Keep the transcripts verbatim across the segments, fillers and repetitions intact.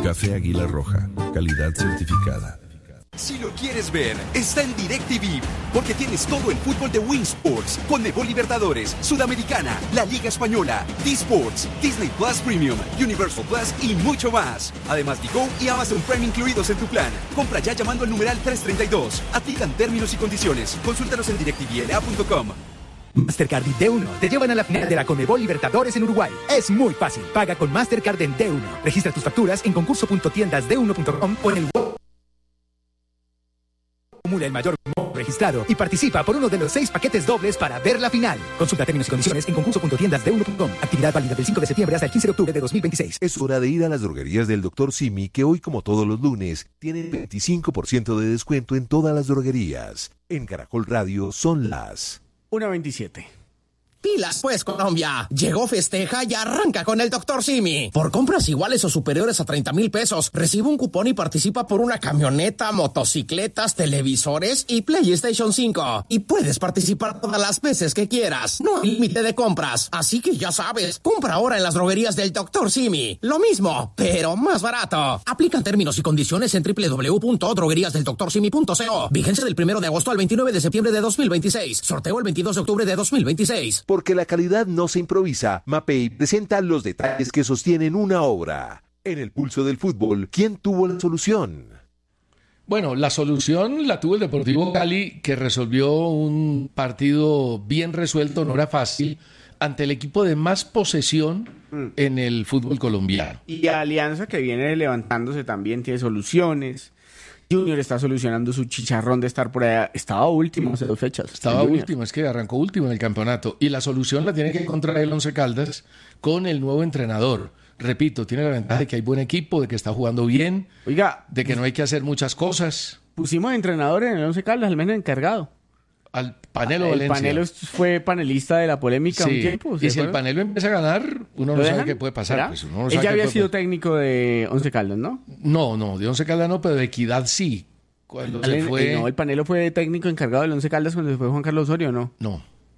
Café Águila Roja, calidad certificada. Si lo quieres ver, está en DirecTV, porque tienes todo el fútbol de Win Sports, Conmebol Libertadores, Sudamericana, la Liga Española, D-Sports, Disney Plus Premium, Universal Plus y mucho más. Además, Digo y Amazon Prime incluidos en tu plan. Compra ya llamando al numeral trescientos treinta y dos. Aplican términos y condiciones. Consúltalos en direct t v l a punto com. Mastercard y D uno te llevan a la final de la Conmebol Libertadores en Uruguay. Es muy fácil. Paga con Mastercard en D uno. Registra tus facturas en concurso punto tiendas d uno punto com o en el web. Acumula el mayor monto registrado y participa por uno de los seis paquetes dobles para ver la final. Consulta términos y condiciones en concurso punto tiendas d uno punto com. Actividad válida del cinco de septiembre hasta el quince de octubre de dos mil veintiséis. Es hora de ir a las droguerías del doctor Simi, que hoy, como todos los lunes, tienen veinticinco por ciento de descuento en todas las droguerías. En Caracol Radio son las una veintisiete. Pilas pues, Colombia. Llegó Festeja y arranca con el doctor Simi. Por compras iguales o superiores a treinta mil pesos, recibe un cupón y participa por una camioneta, motocicletas, televisores y PlayStation cinco. Y puedes participar todas las veces que quieras. No hay límite de compras. Así que ya sabes, compra ahora en las droguerías del doctor Simi. Lo mismo, pero más barato. Aplican términos y condiciones en doble u doble u doble u punto droguerías del doctor simi punto co. Vigencia del primero de agosto al veintinueve de septiembre de dos mil veintiséis. Sorteo el veintidós de octubre de dos mil veintiséis. Porque la calidad no se improvisa, Mapei presenta los detalles que sostienen una obra. En el pulso del fútbol, ¿quién tuvo la solución? Bueno, la solución la tuvo el Deportivo Cali, que resolvió un partido bien resuelto, no era fácil, ante el equipo de más posesión mm. en el fútbol colombiano. Y Alianza, que viene levantándose también, tiene soluciones. Junior está solucionando su chicharrón de estar por allá. Estaba último hace dos fechas. Estaba último, es que arrancó último en el campeonato. Y la solución la tiene que encontrar el Once Caldas con el nuevo entrenador. Repito, tiene la ventaja de que hay buen equipo, de que está jugando bien, Oiga, de que no hay que hacer muchas cosas. Pusimos entrenador en el Once Caldas, al menos encargado. Al Panelo el Valencia. Panelo fue panelista de la polémica sí. un tiempo. Y si el Panelo empieza a ganar, uno no sabe qué puede pasar. Pues uno no sabe Ella había sido pasar. técnico de Once Caldas, ¿no? No, no, de Once Caldas no, pero de Equidad sí. Cuando el, se fue... No, el Panelo fue técnico encargado del Once Caldas cuando se fue Juan Carlos Osorio, ¿no? No,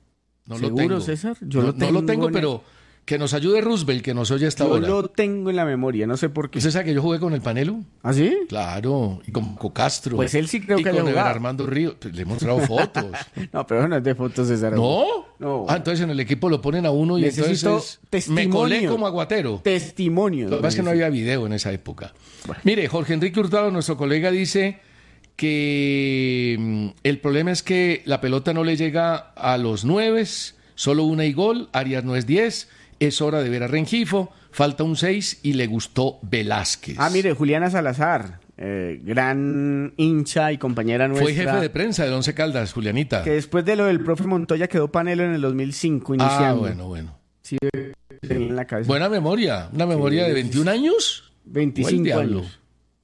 no ¿Seguro, lo tengo. César? Yo no, lo tengo. No lo tengo, en... pero que nos ayude Roosevelt, que nos oye hasta yo ahora. Yo lo tengo en la memoria, no sé por qué. ¿Usted sabe que yo jugué con el Panelo? ¿Ah, sí? Claro, y con Cocastro. Pues él sí creo y que con haya jugado. Armando Ríos. Pues le he mostrado fotos. No, pero no es de fotos, César. ¿No? No. Ah, entonces en el equipo lo ponen a uno y Necesito entonces me colé como aguatero. Testimonio. Lo que pasa es que no había video en esa época. Bueno. Mire, Jorge Enrique Hurtado, nuestro colega, dice que mmm, el problema es que la pelota no le llega a los nueves, solo una y gol, Arias no es diez, es hora de ver a Rengifo, falta un seis y le gustó Velázquez. Ah, mire, Juliana Salazar, eh, gran hincha y compañera nuestra. Fue jefe de prensa del Once Caldas, Julianita. Que después de lo del profe Montoya quedó Panelo en el dos mil cinco iniciando. Ah, bueno, bueno. Sí, en la cabeza. Buena memoria, una memoria sí, de veintiún años. veinticinco años.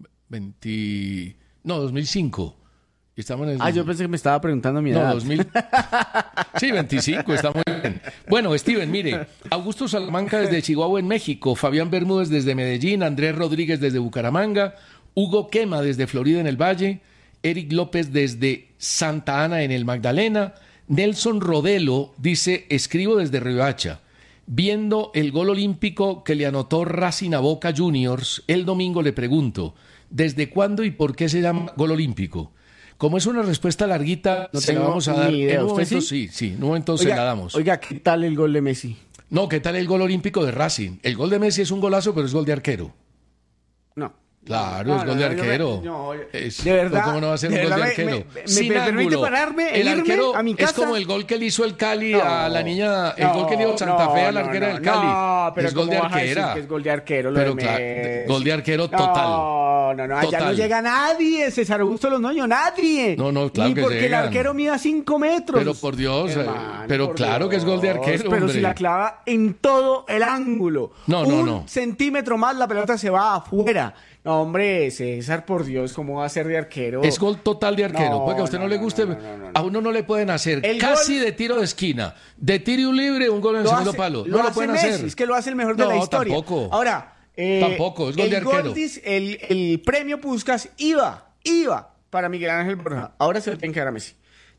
veinte... No, dos mil cinco. Estamos en el... Ah, yo pensé que me estaba preguntando mi edad. No, dos mil... Sí, veinticinco, está muy bien. Bueno, Steven, mire, Augusto Salamanca desde Chihuahua en México, Fabián Bermúdez desde Medellín, Andrés Rodríguez desde Bucaramanga, Hugo Quema desde Florida en el Valle, Eric López desde Santa Ana en el Magdalena, Nelson Rodelo dice, escribo desde Riohacha, viendo el gol olímpico que le anotó Racing a Boca Juniors, el domingo le pregunto, ¿desde cuándo y por qué se llama gol olímpico? Como es una respuesta larguita, no se la vamos a dar. En un momento sí, sí, en un momento se la damos. Oiga, ¿qué tal el gol de Messi? No, ¿qué tal el gol olímpico de Racing? El gol de Messi es un golazo, pero es gol de arquero. No. Claro, no, es gol no, de no, arquero. No, es, de verdad. ¿Cómo no va a ser un gol de arquero? Me, me, Sin me ángulo. permite pararme, el arquero a mi casa. Es como el gol que le hizo el Cali no, a la niña, el no, gol que le dio Santa no, Fe a la no, arquera no, del Cali. No, pero es gol de arquera. Que es gol de arquero, lo pero de claro, Messi. gol de arquero total. No, no, no, allá total. no llega nadie, César Augusto Londoño, nadie. No, no, claro Ni que porque llegan. el arquero mida cinco metros. Pero por Dios, hermano, pero por claro Dios. que es gol de arquero, Pero hombre. si la clava en todo el ángulo. No, no, Un no. centímetro más la pelota se va afuera. No, hombre, César, por Dios, ¿cómo va a ser de arquero? Es gol total de arquero. No, Puede que a usted no, no, le no, guste. no, no, no, no. A uno no le pueden hacer El casi gol- de tiro de esquina. De tiro y un libre, un gol en el Lo segundo hace- palo. Lo no lo hace pueden Messi, hacer. es que lo hace el mejor de No, la historia. tampoco. Ahora, eh, Tampoco, es gol el de arquero. Goldis, el, el premio Puskás iba, iba para Miguel Ángel Borja. Ahora se lo tienen que dar a Messi.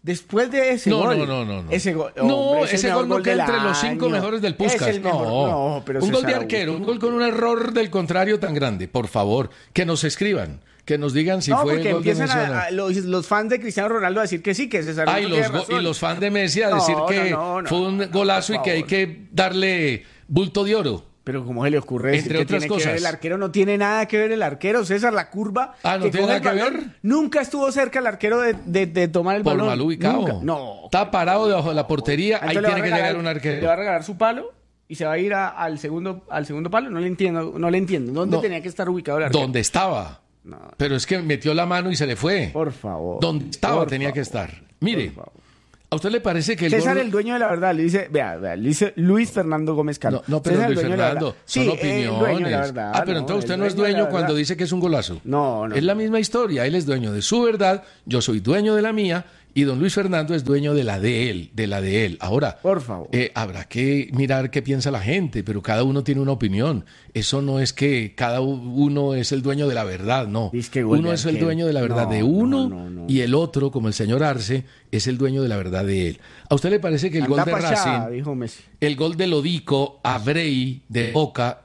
Después de ese no, gol. No, no, no, no. Ese gol, no, hombre, ese gol no queda entre los cinco mejores del Puskás. No, no, pero un César gol de arquero, Augusto. un gol con un error del contrario tan grande. Por favor, que nos escriban, que nos digan si no, fue porque gol de empiezan Messi o no. a, a los, los fans de Cristiano Ronaldo a decir que sí, que César Ah, y Augusto los, tiene go- razón. y los fans de Messi a No, decir no, que no, no, fue un no, golazo por y que hay favor. que darle bulto de oro. Pero ¿cómo se le ocurre decir Entre que otras tiene que cosas. ver el arquero? No tiene nada que ver el arquero, César, la curva. Ah, ¿no tiene coge nada el que balón, ver? Nunca estuvo cerca el arquero de, de, de tomar el Por balón. mal ubicado. Nunca. No. Está parado debajo de la portería, ahí Entonces le va tiene a que regalar- llegar un Le va a arquero. regalar su palo y se va a ir a- al segundo al segundo palo. No le entiendo, no le entiendo. ¿Dónde No. tenía que estar ubicado el arquero? ¿Dónde estaba? No. Pero es que metió la mano y se le fue. Por favor. Donde estaba Por tenía que favor. estar. Mire, Por favor. ¿a usted le parece que el César, gol... el dueño de la verdad, le dice, vea, vea, le dice Luis Fernando Gómez Cano. No, no, pero César, el Luis dueño de la Fernando, verdad. son Sí, opiniones. el dueño de la verdad, ah, pero entonces el usted no es dueño de la dueño cuando verdad. dice que es un golazo. No, no. Es la misma historia, él es dueño de su verdad, yo soy dueño de la mía y don Luis Fernando es dueño de la de él, de la de él. Ahora, Por favor. eh, habrá que mirar qué piensa la gente, pero cada uno tiene una opinión. Eso no es que cada uno es el dueño de la verdad, no. Dice que gol Uno de es el arquero. dueño de la verdad No, de uno no, no, no. y el otro, como el señor Arce, es el dueño de la verdad de él. ¿A usted le parece que el Anda gol de pa' allá, Racing... dijo Messi. El gol de Lodico a Brey de Boca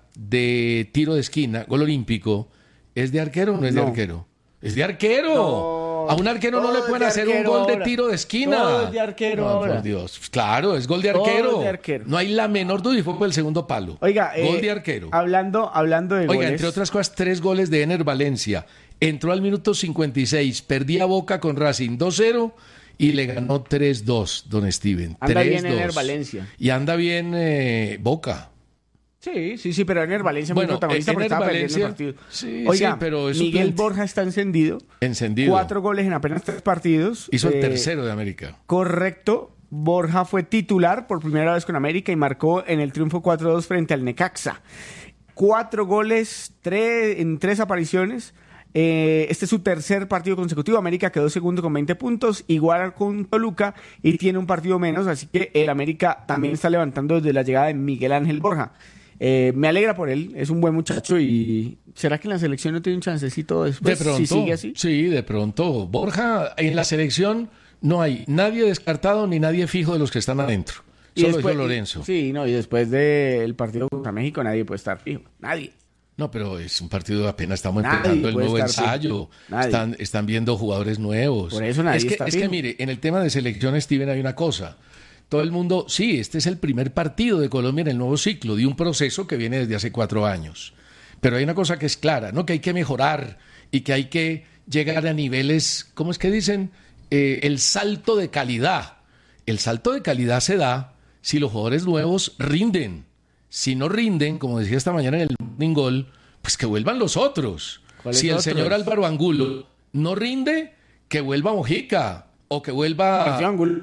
de tiro de esquina, gol olímpico, ¿es de arquero o no es de No. arquero? ¡Es de arquero! No, a un arquero no todo le es pueden de hacer un arquero gol de ahora. tiro de esquina. Todo es de arquero No, ahora. por Dios. Claro, es gol de Todo arquero. es de arquero. No hay la menor duda y fue por el segundo palo. Oiga, gol eh, de arquero. Hablando, hablando de Oiga, goles. entre otras cosas, tres goles de Ener Valencia. Entró al minuto cincuenta y seis, perdía Boca con Racing dos cero y le ganó tres dos, don Steven. Anda bien tres dos. Ener Valencia. Y anda bien eh, Boca. Sí, sí, sí, pero Ener Valencia muy Bueno, protagonista porque Ener estaba Valencia- perdiendo el partido. sí, Oiga, sí, pero es Miguel suplente. Borja está encendido. Encendido. Cuatro goles en apenas tres partidos. Hizo el Eh, tercero de América. Correcto. Borja fue titular por primera vez con América y marcó en el triunfo cuatro dos frente al Necaxa. Cuatro goles tres, en tres apariciones. Eh, este es su tercer partido consecutivo. América quedó segundo con veinte puntos, igual con Toluca y tiene un partido menos, así que el América también está levantando desde la llegada de Miguel Ángel Borja. Eh, me alegra por él, es un buen muchacho y ¿será que en la selección no tiene un chancecito después De pronto. si sigue así? Sí, de pronto. Borja, en la selección no hay nadie descartado ni nadie fijo de los que están adentro. Y Solo después- dijo Lorenzo. Sí, no, y después del partido contra México nadie puede estar fijo, nadie. No, pero es un partido apenas estamos Nadie empezando el puede nuevo estar ensayo. fijo. Nadie. Están, están viendo jugadores nuevos. Por eso nadie es que, está es que fijo. mire, en el tema de selección, Steven, hay una cosa. Todo el mundo, sí, este es el primer partido de Colombia en el nuevo ciclo, de un proceso que viene desde hace cuatro años. Pero hay una cosa que es clara, ¿no? Que hay que mejorar y que hay que llegar a niveles, ¿cómo es que dicen? Eh, el salto de calidad. El salto de calidad se da si los jugadores nuevos rinden. Si no rinden, como decía esta mañana en el Morning Goal, pues que vuelvan los otros. ¿Cuáles Si el otros? señor Álvaro Angulo no rinde, que vuelva Mojica o que vuelva Partido Angulo.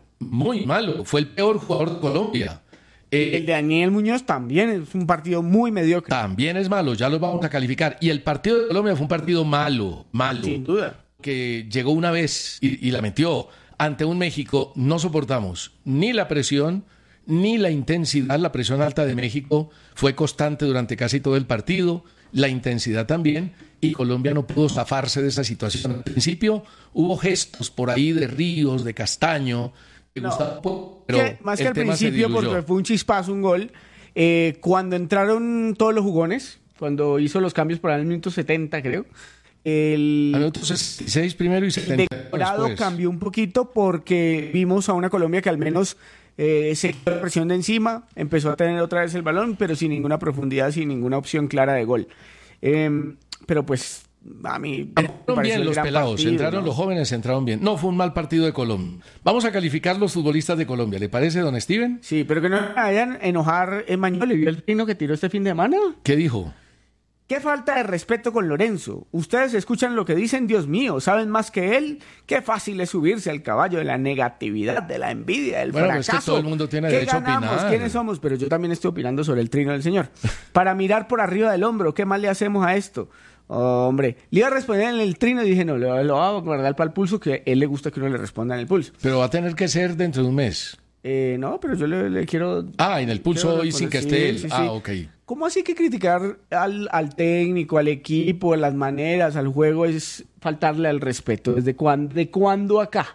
muy malo. Fue el peor jugador de Colombia. Eh, El de Daniel Muñoz también es un partido muy mediocre. también es malo, ya los vamos a calificar. Y el partido de Colombia fue un partido malo, malo. Sin duda. Que llegó una vez y, y la metió ante un México. No soportamos ni la presión ni la intensidad. La presión alta de México fue constante durante casi todo el partido, la intensidad también, y Colombia no pudo zafarse de esa situación. Al principio hubo gestos por ahí de Ríos, de Castaño, que No, gustaban poco, pero que- más que el al tema se principio, diluyó. porque fue un chispazo, un gol. Eh, cuando entraron todos los jugones, cuando hizo los cambios por ahí en el minuto setenta, creo, el A minutos sesenta y seis primero y setenta decorado después. cambió un poquito porque vimos a una Colombia que al menos eh, se quitó la presión de encima, empezó a tener otra vez el balón, pero sin ninguna profundidad, sin ninguna opción clara de gol. Eh, pero pues a mí me Entraron pareció bien el los gran pelados, partido, entraron ¿no? los jóvenes, entraron bien. No, fue un mal partido de Colombia. Vamos a calificar los futbolistas de Colombia, ¿le parece, don Steven? Sí, pero que no me vayan a enojar. Emanuel, ¿le vio el trino que tiró este fin de semana? ¿Qué dijo? Qué falta de respeto con Lorenzo. Ustedes escuchan lo que dicen, Dios mío, saben más que él. Qué fácil es subirse al caballo de la negatividad, de la envidia, del Bueno, pues fracaso. es que todo el mundo tiene ¿Qué derecho a ganamos? opinar. ¿Quiénes somos? Pero yo también estoy opinando sobre el trino del señor. Para mirar por arriba del hombro, ¿qué más le hacemos a esto? Hombre, le iba a responder en el trino y dije, no, lo, lo voy a guardar para el pulso, que a él le gusta que uno le responda en el pulso. Pero va a tener que ser dentro de un mes. Eh, no, pero yo le, le quiero... Ah, en el pulso quiero y sin que responder. esté él. Sí, sí, Ah, sí. ok. ¿Cómo así que criticar al, al técnico, al equipo, a las maneras, al juego es faltarle al respeto? ¿Desde cuándo, de cuándo acá?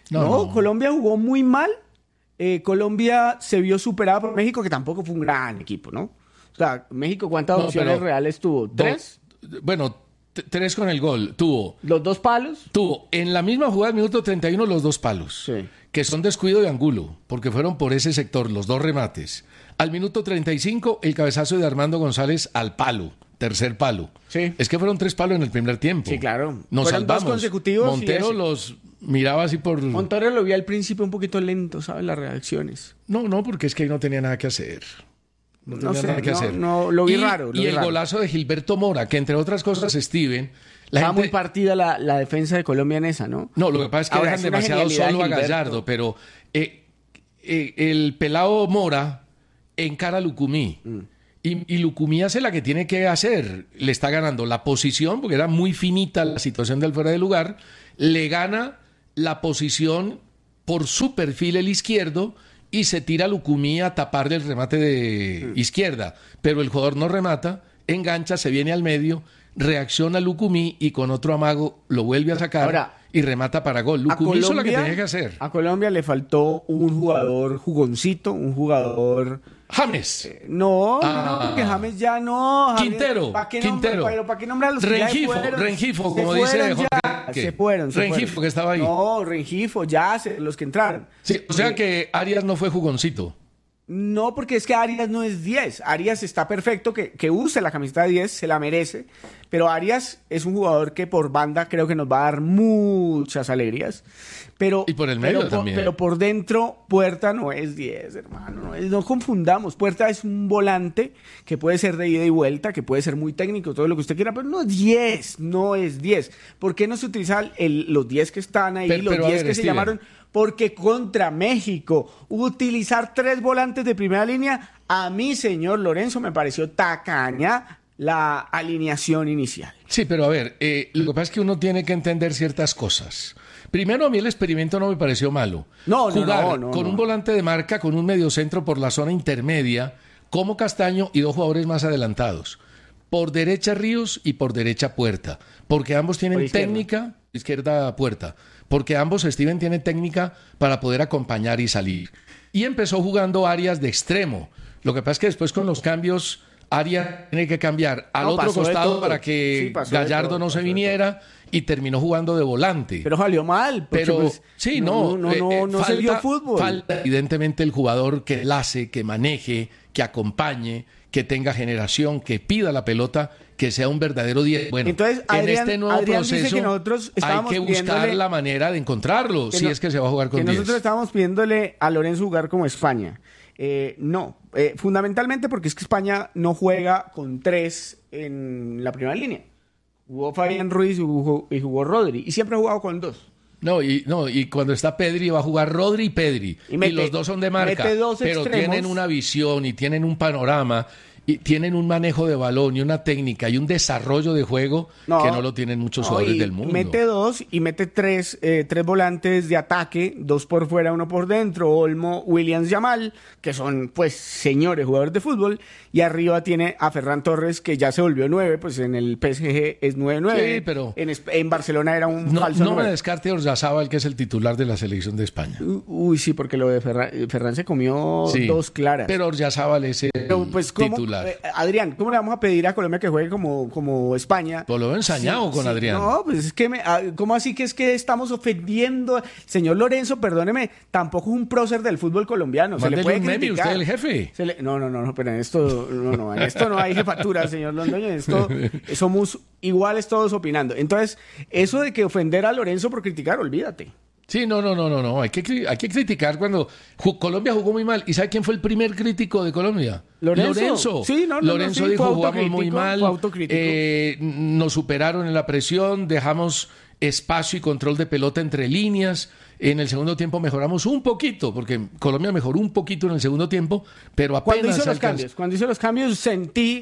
No, No, no. Colombia jugó muy mal. Eh, Colombia se vio superada por México, que tampoco fue un gran equipo, ¿no? O sea, México, ¿cuántas No, opciones pero- reales tuvo? ¿Tres? Do- bueno, t- tres con el gol. Tuvo, ¿Los dos palos? tuvo en la misma jugada, al minuto treinta y uno, los dos palos. Sí. Que son descuido de Angulo, porque fueron por ese sector, los dos remates. Al minuto treinta y cinco, el cabezazo de Armando González al palo, tercer palo. Sí. Es que fueron tres palos en el primer tiempo. Sí, claro. Nos Fueron dos salvamos. consecutivos y Montero ese. los miraba así por... Montero lo vi al principio un poquito lento, ¿sabes? Las reacciones. No, no, porque es que ahí no tenía nada que hacer. No, No tenía sé, nada que no, hacer. no, lo vi y, raro, lo y vi el raro. golazo de Gilberto Mora, que entre otras cosas, Steven... La Estaba gente... muy partida la, la defensa de Colombia en esa, ¿no? No, lo que pasa es que Ahora, dejan es una demasiado genialidad solo a Gilberto. Gallardo, pero eh, eh, el pelado Mora encara a Lucumí. Mm. Y, y Lucumí hace la que tiene que hacer. Le está ganando la posición, porque era muy finita la situación del fuera de lugar. Le gana la posición por su perfil el izquierdo y se tira a Lucumí a taparle el remate de Mm. izquierda. Pero el jugador no remata, engancha, se viene al medio, reacciona Lucumí y con otro amago lo vuelve a sacar Ahora, y remata para gol. A Lucumí hizo la que Colombia, tenía que hacer. a Colombia le faltó un jugador jugoncito, un jugador... James. No, Ah. no, porque James ya no. James- Quintero, ¿Para qué Quintero. nombrar- pero ¿para qué nombrar a los que ya Rengifo, se fueron? Rengifo, Se como dice fueron Jorge ya, Enrique. Se fueron, se Rengifo, fueron. que estaba ahí. No, Rengifo, ya, se- los que entraron. Sí, o sea Eh, que Arias no fue jugoncito. No, porque es que Arias no es diez. Arias está perfecto, que, que use la camiseta de diez, se la merece. Pero Arias es un jugador que por banda creo que nos va a dar muchas alegrías. Pero, Y por el medio pero, por- también. pero por dentro, Puerta no es diez, hermano. No, es- no confundamos. Puerta es un volante que puede ser de ida y vuelta, que puede ser muy técnico, todo lo que usted quiera, pero no es diez. No es diez. ¿Por qué no se utilizan el- los diez que están ahí, Pero- los pero a diez ver, que se Steven. llamaron? Porque contra México, utilizar tres volantes de primera línea, a mí, señor Lorenzo, me pareció tacaña la alineación inicial. Sí, pero a ver, eh, lo que pasa es que uno tiene que entender ciertas cosas. Primero, a mí el experimento no me pareció malo. No, no, Jugar no, no, con no. un volante de marca, con un mediocentro por la zona intermedia, como Castaño y dos jugadores más adelantados. Por derecha Ríos y por derecha Puerta. Porque ambos tienen Por izquierda. técnica, izquierda Puerta. Porque ambos, Steven, tiene técnica para poder acompañar y salir. Y empezó jugando Arias de extremo. Lo que pasa es que después con los cambios, Arias tiene que cambiar al No, otro pasó de costado todo. para que Sí, pasó de Gallardo todo, no se pasó de viniera y terminó jugando de volante. Pero salió mal. Porque, Pero pues, sí, no, No, no, eh, no, eh, no se falta- vio fútbol. Falta evidentemente el jugador que enlace, que maneje, que acompañe, que tenga generación, que pida la pelota, que sea un verdadero diez. Bueno, Entonces, en Adrián- este nuevo Adrián dice proceso que nosotros hay estábamos que buscar pidiéndole- la manera de encontrarlo, si no- es que se va a jugar con que diez. nosotros estábamos pidiéndole a Lorenzo jugar como España. Eh, no, eh, fundamentalmente porque es que España no juega con tres en la primera línea. Jugó Fabián Ruiz y jugó, y jugó Rodri. Y siempre ha jugado con dos. No, y no, y cuando está Pedri va a jugar Rodri y Pedri. Y Y, mete- los dos son de marca, mete dos pero extremos. tienen una visión y tienen un panorama y tienen un manejo de balón y una técnica y un desarrollo de juego que no lo tienen muchos no, jugadores y del mundo. Mete dos y mete tres, eh, tres volantes de ataque, dos por fuera, uno por dentro, Olmo, Williams, Yamal, que son pues señores jugadores de fútbol, y arriba tiene a Ferran Torres, que ya se volvió nueve, pues en el P S G es nueve nueve, Sí, pero- en, Esp- en Barcelona era un No, falso no me nueve. descarte Oryazábal, que es el titular de la selección de España. Uy, sí, porque lo de Ferran, Ferran se comió Sí, dos claras. Pero Oryazábal es el Pero, pues, ¿cómo, titular. eh, Adrián, ¿cómo le vamos a pedir a Colombia que juegue como, como España? Pues lo veo ensañado Sí, con sí, Adrián. No, pues es que, me, ah, ¿cómo así que es que estamos ofendiendo? Señor Lorenzo, perdóneme, tampoco es un prócer del fútbol colombiano. Se le Mándele puede un meme, criticar. usted el jefe. Se le- no, no, no, no, pero en esto no, no, en esto no hay jefatura, señor Londoño. En esto somos iguales todos opinando. Entonces, eso de que ofender a Lorenzo por criticar, olvídate. Sí, no, no, no, no, no. Hay que, cri- hay que criticar cuando ju- Colombia jugó muy mal. ¿Y sabe quién fue el primer crítico de Colombia? Lorenzo. Sí, no, no, no, Lorenzo sí, dijo, fue jugamos muy autocrítico, mal, fue autocrítico. eh, nos superaron en la presión, dejamos espacio y control de pelota entre líneas. En el segundo tiempo mejoramos un poquito, porque Colombia mejoró un poquito en el segundo tiempo, pero apenas Cuando hizo los alcanzó. cambios, cuando hizo los cambios sentí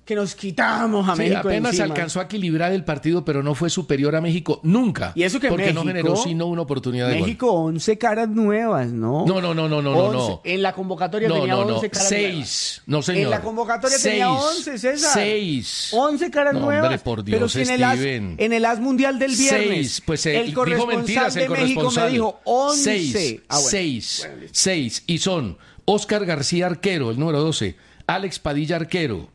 que nos quitamos a Sí, México apenas encima. alcanzó a equilibrar el partido, pero no fue superior a México nunca. Y eso que porque México, no generó sino una oportunidad de México, gol. once caras nuevas, ¿no? No, no, no, no, no, no, no. En la convocatoria No, tenía no, no. once caras Seis. nuevas. No, señor. En la convocatoria Seis. tenía once, César. Seis. once caras No, nuevas. hombre, por Dios, pero si en el, as, Steven. en el as mundial del viernes, Seis. Pues eh, el dijo corresponsal mentiras el de México corresponsal. me dijo once. Seis. Ah, bueno. Seis. Bueno, listo. Seis. Y son Oscar García, arquero, el número doce. Alex Padilla, arquero.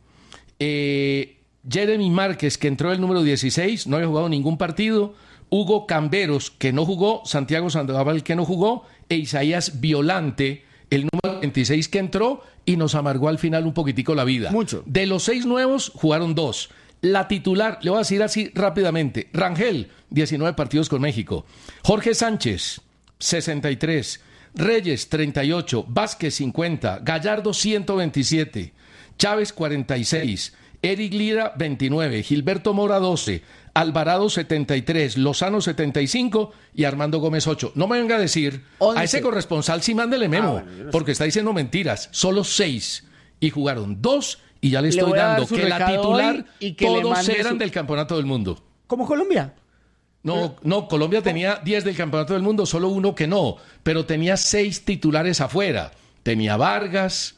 Eh... Jeremy Márquez, que entró el número dieciséis, no había jugado ningún partido. Hugo Camberos, que no jugó. Santiago Sandoval, que no jugó. E Isaías Violante, el número veintiséis, que entró y nos amargó al final un poquitico la vida. Mucho. De los seis nuevos, jugaron dos. La titular, le voy a decir así rápidamente. Rangel, diecinueve partidos con México. Jorge Sánchez, sesenta y tres. Reyes, treinta y ocho. Vázquez, cincuenta. Gallardo, ciento veintisiete. Chávez, cuarenta y seis. Eric Lira, veintinueve, Gilberto Mora, doce, Alvarado, setenta y tres, Lozano, setenta y cinco y Armando Gómez, ocho. No me venga a decir, once. A ese corresponsal sí mándele memo, Ah, bueno, yo no sé. porque está diciendo mentiras. Solo seis y jugaron dos y ya le Le estoy voy a dar dando su que la recado titular hoy y que le todos mande eran su- del Campeonato del Mundo. ¿Como Colombia? No, no, Colombia tenía diez del Campeonato del Mundo, solo uno que no, pero tenía seis titulares afuera. Tenía Vargas,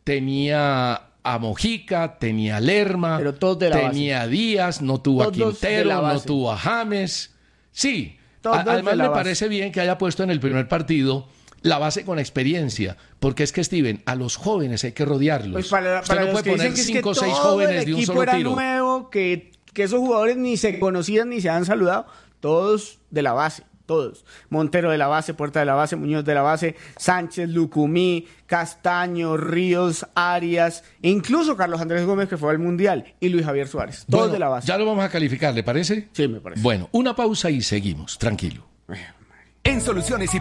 tenía a Mojica, tenía a Lerma, Pero todos de la tenía a Díaz, no tuvo a Todos de Quintero, la no base. tuvo a James. Sí, Todos a- de además la me base. parece bien que haya puesto en el primer partido la base con experiencia, porque es que, Steven, a los jóvenes hay que rodearlos. Pues para, Usted para no los puede que poner dicen que es que cinco o seis todo jóvenes el de un equipo solo era tiro. nuevo, que, que esos jugadores ni se conocían ni se han saludado, todos de la base, todos. Montero de la base, Puerta de la base, Muñoz de la base, Sánchez, Lucumí, Castaño, Ríos, Arias, e incluso Carlos Andrés Gómez, que fue al Mundial, y Luis Javier Suárez, todos Bueno, de la base. ya lo vamos a calificar, ¿le parece? Sí, me parece. Bueno, una pausa y seguimos, tranquilo. En Soluciones y